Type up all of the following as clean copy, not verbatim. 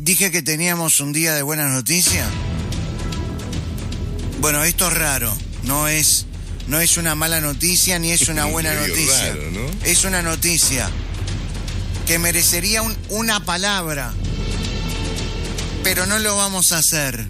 Dije que teníamos un día de buenas noticias. Bueno, esto es raro. No es una mala noticia ni es una buena noticia. Raro, ¿no? Es una noticia que merecería una palabra, pero no lo vamos a hacer.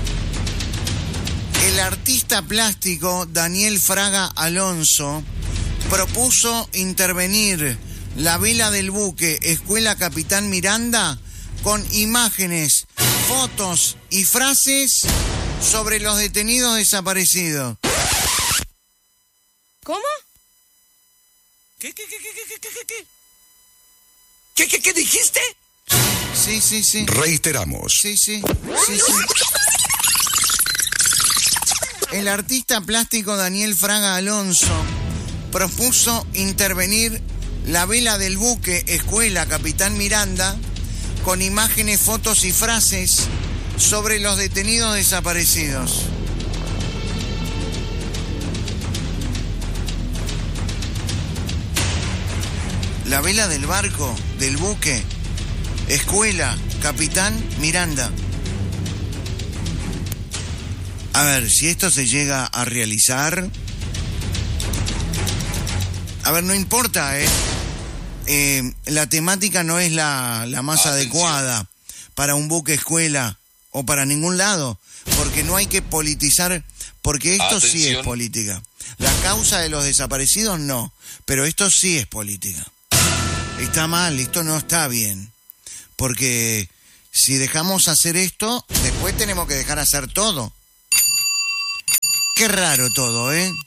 El artista plástico Daniel Fraga Alonso propuso intervenir la vela del buque Escuela Capitán Miranda con imágenes, fotos y frases sobre los detenidos desaparecidos. ¿Cómo? ¿Qué dijiste? Sí. Reiteramos. Sí. El artista plástico Daniel Fraga Alonso propuso intervenir la vela del buque Escuela Capitán Miranda con imágenes, fotos y frases sobre los detenidos desaparecidos. La vela del barco, del buque, Escuela Capitán Miranda. A ver, si esto se llega a realizar... A ver, no importa, la temática no es la más adecuada para un buque escuela o para ningún lado, porque no hay que politizar, porque esto sí es política. La causa de los desaparecidos no, pero esto sí es política. Está mal, esto no está bien, porque si dejamos hacer esto, después tenemos que dejar hacer todo. Qué raro todo, ¿eh?